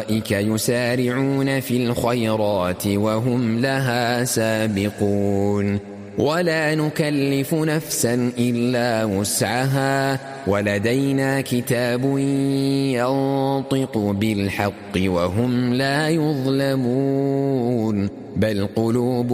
أولئك يسارعون في الخيرات وهم لها سابقون ولا نكلف نفسا إلا وسعها ولدينا كتاب ينطق بالحق وهم لا يظلمون بل قلوب